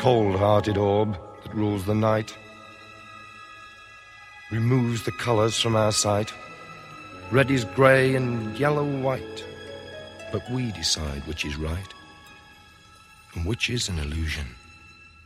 cold-hearted orb that rules the night, removes the colors from our sight. Red is grey and yellow white, but we decide which is right and which is an illusion.